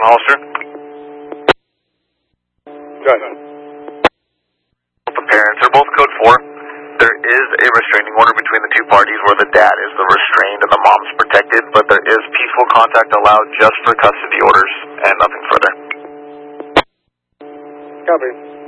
on Hollister. Good. The parents are both code 4. There is a restraining order between the two parties where the dad is the restrained and the mom's protected, but there is peaceful contact allowed just for custody orders and nothing further. Copy.